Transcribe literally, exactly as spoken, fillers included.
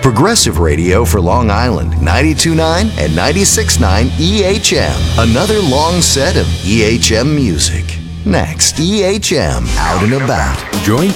Progressive Radio for Long Island, ninety-two point nine and ninety-six point nine E H M. Another long set of E H M music. Next, E H M Out and About. Join